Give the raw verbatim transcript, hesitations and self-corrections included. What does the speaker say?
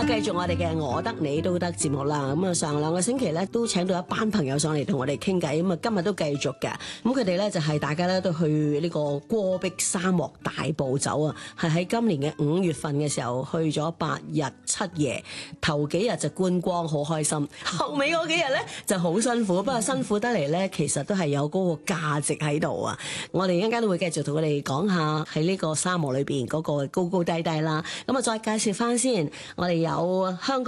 繼續我哋嘅我得你都得節目啦。咁啊，上兩個星期咧都請到一班朋友上嚟同我哋傾偈，咁啊今日都繼續嘅。咁佢哋咧就係大家咧都去呢個戈壁沙漠大步走啊，係喺今年嘅五月份嘅時候去咗八日七夜，頭幾日就觀光好開心，後尾嗰幾日咧就好辛苦，不過辛苦得嚟咧其實都係有嗰個價值喺度啊。我哋一陣間都會繼續同佢哋講下喺呢個沙漠裏邊嗰個高高低低啦。咁啊再介紹翻先，我哋有香港